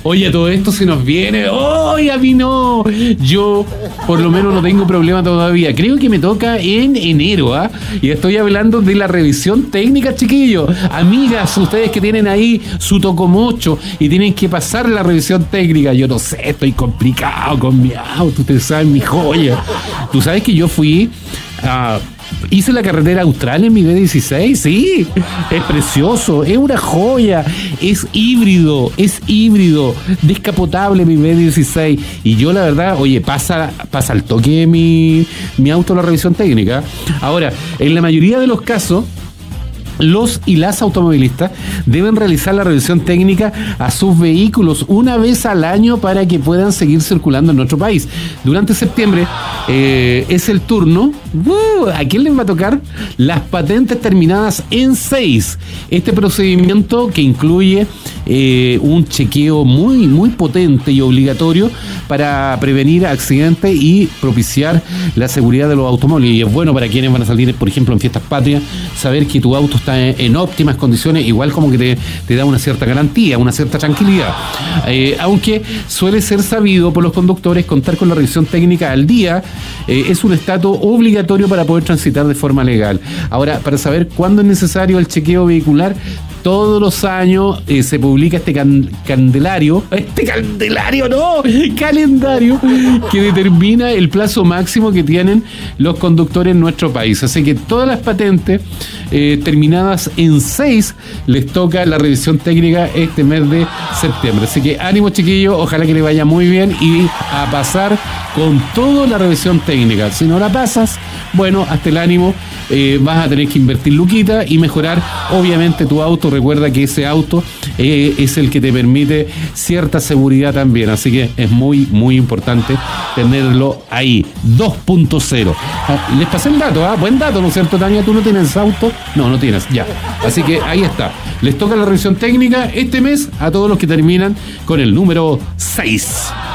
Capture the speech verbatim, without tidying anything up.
Oye, todo esto se nos viene. ¡Oye, a mí no! Yo, por lo menos, no tengo problema todavía. Creo que me toca en enero, ¿ah? ¿eh? Y estoy hablando de la revisión técnica, chiquillos. Amigas, ustedes que tienen ahí su tocomocho y tienen que pasar la revisión técnica. Yo no sé, estoy complicado con mi auto. Ustedes saben mi joya. Tú sabes que yo fui a... hice la carretera austral en mi B dieciséis, sí, es precioso, es una joya, es híbrido, es híbrido, descapotable mi B dieciséis, y yo la verdad, oye, pasa, pasa al toque mi, mi auto la revisión técnica. Ahora, en la mayoría de los casos, los y las automovilistas deben realizar la revisión técnica a sus vehículos una vez al año para que puedan seguir circulando en nuestro país. Durante septiembre eh, es el turno. Uh, ¿A quién les va a tocar? Las patentes terminadas en seis. Este procedimiento que incluye eh, un chequeo muy, muy potente y obligatorio para prevenir accidentes y propiciar la seguridad de los automóviles. Y es bueno para quienes van a salir, por ejemplo, en fiestas patrias, saber que tu auto está en óptimas condiciones, igual como que te, te da una cierta garantía, una cierta tranquilidad. Eh, aunque suele ser sabido por los conductores, contar con la revisión técnica al día eh, es un estatus obligatorio para poder transitar de forma legal. Ahora, para saber cuándo es necesario el chequeo vehicular, todos los años eh, se publica este can- candelario, este candelario, no, calendario que determina el plazo máximo que tienen los conductores en nuestro país. Así que todas las patentes eh, terminadas en seis les toca la revisión técnica este mes de septiembre. Así que ánimo, chiquillos, ojalá que les vaya muy bien y a pasar con toda la revisión técnica. Si no la pasas, bueno, hasta el ánimo, eh, vas a tener que invertir luquita y mejorar obviamente tu auto. Recuerda que ese auto eh, es el que te permite cierta seguridad también, así que es muy muy importante tenerlo ahí. Dos punto cero. Ah, les pasé el dato, ¿ah? Buen dato, ¿no es cierto, Tania? ¿Tú no tienes auto? No, no tienes, ya. Así que ahí está. Les toca la revisión técnica este mes a todos los que terminan con el número seis.